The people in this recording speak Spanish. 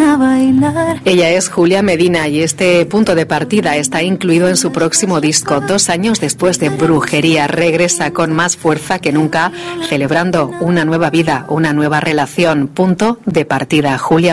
a bailar. Ella es Julia Medina y este punto de partida está incluido en su próximo disco. 2 años después de Brujería, regresa con más fuerza que nunca, celebrando una nueva vida, una nueva relación. Punto de partida. Julia